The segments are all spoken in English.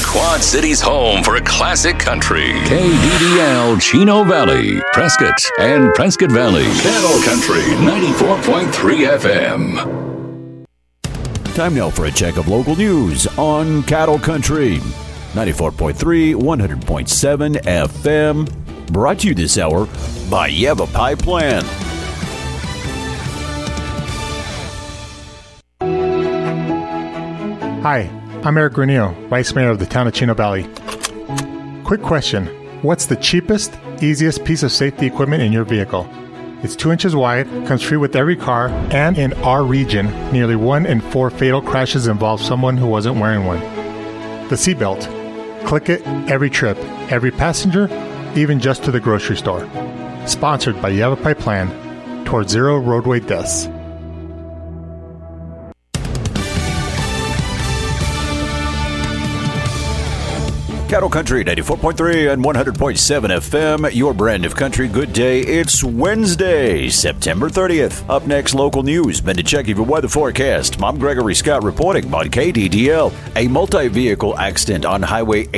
Quad City's home for classic country. KDDL Chino Valley, Prescott, and Prescott Valley. Cattle Country 94.3 FM. Time now for a check of local news on Cattle Country 94.3, 100.7 FM. Brought to you this hour by Yavapai Plan. Hi, I'm Eric Granillo, Vice Mayor of the town of Chino Valley. Quick question. What's the cheapest, easiest piece of safety equipment in your vehicle? It's 2 inches wide, comes free with every car, and in our region, nearly 1 in 4 fatal crashes involve someone who wasn't wearing one. The seatbelt. Click it every trip, every passenger, even just to the grocery store. Sponsored by Yavapai Plan, towards zero roadway deaths. Cattle Country 94.3 and 100.7 FM, your brand of country. Good day. It's Wednesday, September 30th. Up next, local news. Been to check your weather forecast. I'm Gregory Scott reporting on KDDL. A multi-vehicle accident on Highway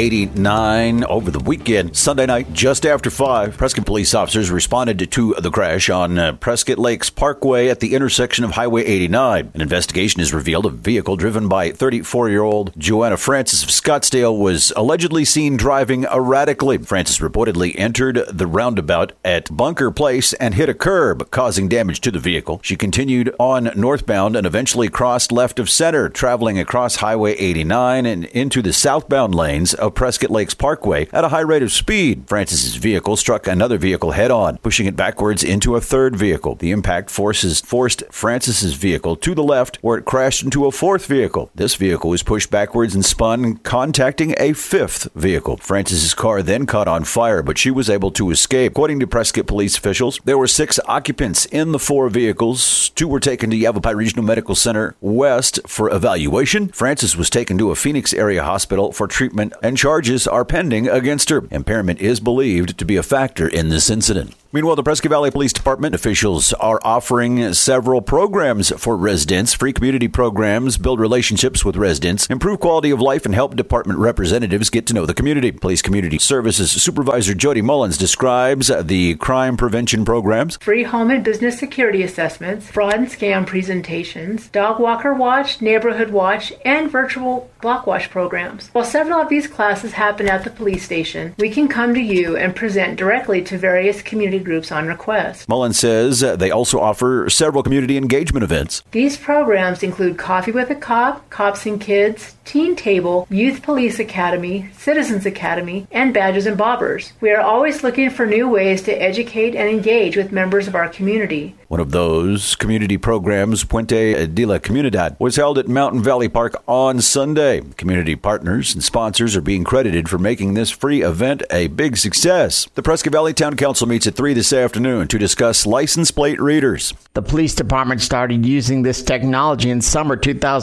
89 over the weekend. Sunday night, just after 5. Prescott police officers responded to the crash on Prescott Lakes Parkway at the intersection of Highway 89. An investigation has revealed a vehicle driven by 34-year-old Joanna Francis of Scottsdale was allegedly seen driving erratically. Francis reportedly entered the roundabout at Bunker Place and hit a curb, causing damage to the vehicle. She continued on northbound and eventually crossed left of center, traveling across Highway 89 and into the southbound lanes of Prescott Lakes Parkway at a high rate of speed. Francis's vehicle struck another vehicle head-on, pushing it backwards into a third vehicle. The impact forced Francis's vehicle to the left, where it crashed into a fourth vehicle. This vehicle was pushed backwards and spun, contacting a fifth vehicle. Francis's car then caught on fire, but she was able to escape. According to Prescott police officials, there were 6 occupants in the 4 vehicles. 2 were taken to Yavapai Regional Medical Center West for evaluation. Francis was taken to a Phoenix area hospital for treatment, and charges are pending against her. Impairment is believed to be a factor in this incident. Meanwhile, the Prescott Valley Police Department officials are offering several programs for residents. Free community programs build relationships with residents, improve quality of life, and help department representatives get to know the community. Police Community Services Supervisor Jody Mullins describes the crime prevention programs. Free home and business security assessments, fraud and scam presentations, dog walker watch, neighborhood watch, and virtual block watch programs. While several of these classes happen at the police station, we can come to you and present directly to various community groups on request. Mullins says they also offer several community engagement events. These programs include Coffee with a Cop, Cops and Kids, Teen Table, Youth Police Academy, Citizens Academy, and Badges and Bobbers. We are always looking for new ways to educate and engage with members of our community. One of those community programs, Puente de la Comunidad, was held at Mountain Valley Park on Sunday. Community partners and sponsors are being credited for making this free event a big success. The Prescott Valley Town Council meets at 3 this afternoon to discuss license plate readers. The police department started using this technology in summer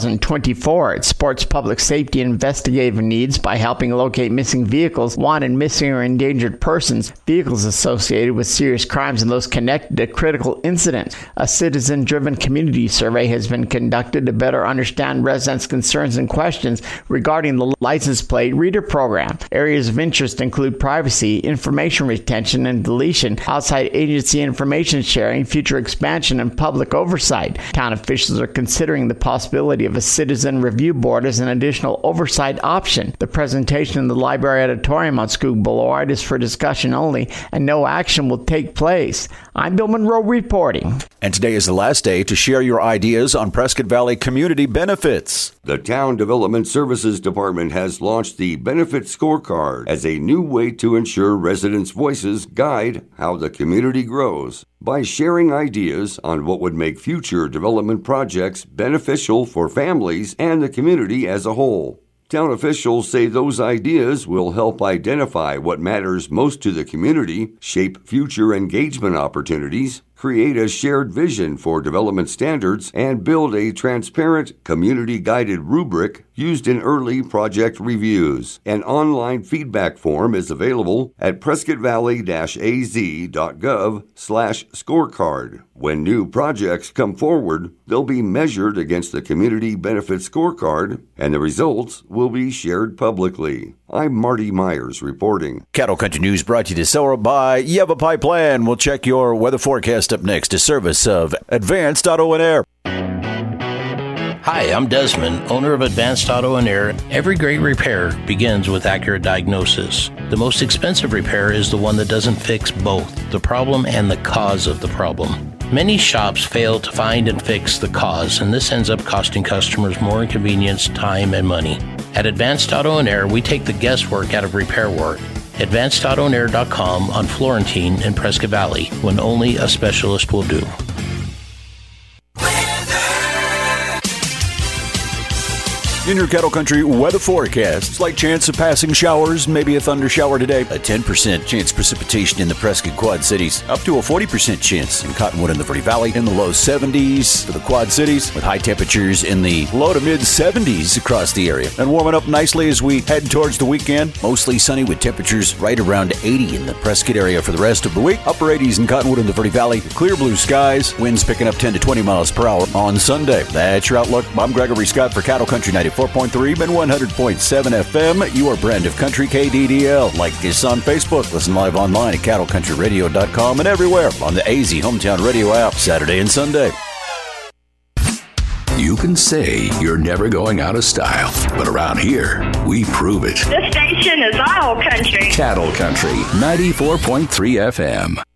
2024. It supports public safety and investigative needs by helping locate missing vehicles, wanted missing or endangered persons, vehicles associated with serious crimes, and those connected to critical incidents. A citizen-driven community survey has been conducted to better understand residents' concerns and questions regarding the license plate reader program. Areas of interest include privacy, information retention and deletion, outside agency information sharing, future expansion, and public oversight. Town officials are considering the possibility of a citizen review board as an additional oversight option. The presentation in the library auditorium on Scoop Boulevard is for discussion only, and no action will take place. I'm Bill Monroe reporting. And today is the last day to share your ideas on Prescott Valley community benefits. The Town Development Services Department has launched the Benefit Scorecard as a new way to ensure residents' voices guide how the community grows. By sharing ideas on what would make future development projects beneficial for families and the community as a whole. Town officials say those ideas will help identify what matters most to the community, shape future engagement opportunities, create a shared vision for development standards, and build a transparent, community-guided rubric used in early project reviews. An online feedback form is available at prescottvalley-az.gov/scorecard. When new projects come forward, they'll be measured against the Community Benefit Scorecard, and the results will be shared publicly. I'm Marty Myers reporting. Cattle Country News brought to you this hour by Yavapai Plan. We'll check your weather forecast up next, a service of Advanced Auto and Air. Hi, I'm Desmond, owner of Advanced Auto and Air. Every great repair begins with accurate diagnosis. The most expensive repair is the one that doesn't fix both the problem and the cause of the problem. Many shops fail to find and fix the cause, and this ends up costing customers more inconvenience, time, and money. At Advanced Auto and Air, we take the guesswork out of repair work. AdvancedAutoandAir.com on Florentine in Prescott Valley, when only a specialist will do. In your Cattle Country weather forecast, slight chance of passing showers, maybe a thunder shower today. A 10% chance precipitation in the Prescott Quad Cities. Up to a 40% chance in Cottonwood and the Verde Valley. In the low 70s for the Quad Cities, with high temperatures in the low to mid 70s across the area. And warming up nicely as we head towards the weekend. Mostly sunny with temperatures right around 80 in the Prescott area for the rest of the week. Upper 80s in Cottonwood and the Verde Valley. Clear blue skies. Winds picking up 10 to 20 miles per hour on Sunday. That's your outlook. I'm Gregory Scott for Cattle Country 94.3 and 100.7 FM, your brand of country KDDL. Like us on Facebook, listen live online at cattlecountryradio.com and everywhere on the AZ Hometown Radio app, Saturday and Sunday. You can say you're never going out of style, but around here, we prove it. This station is all country. Cattle Country 94.3 FM.